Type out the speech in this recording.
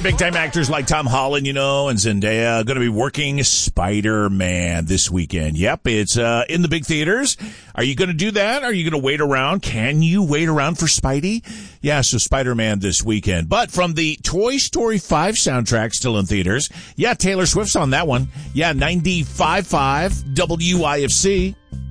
big-time actors like Tom Holland, and Zendaya going to be working Spider-Man this weekend. Yep, it's in the big theaters. Are you going to do that? Are you going to wait around? Can you wait around for Spidey? Yeah, so Spider-Man this weekend. But from the Toy Story 5 soundtrack still in theaters, yeah, Taylor Swift's on that one. Yeah, 95.5 WIFC.